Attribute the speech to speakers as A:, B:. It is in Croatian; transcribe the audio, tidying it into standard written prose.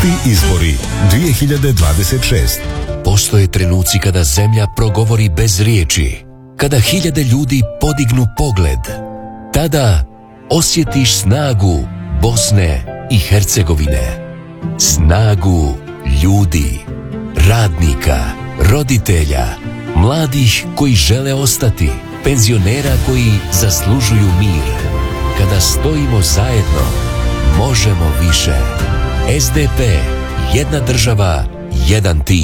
A: Ti izbori 2026.
B: Postoje trenuci kada zemlja progovori bez riječi, kada hiljade ljudi podignu pogled. Tada osjetiš snagu Bosne i Hercegovine. Snagu ljudi, radnika, roditelja, mladih koji žele ostati, penzionera koji zaslužuju mir. Kada stojimo zajedno, možemo više. SDP, jedna država, jedan tim.